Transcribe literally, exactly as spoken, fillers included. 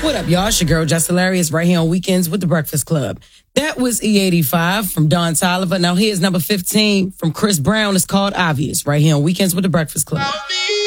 What up, y'all? It's your girl, Just Hilarious, right here on Weekends with the Breakfast Club. That was E eighty-five from Don Toliver. Now here's number fifteen from Chris Brown. It's called Obvious, right here on Weekends with the Breakfast Club.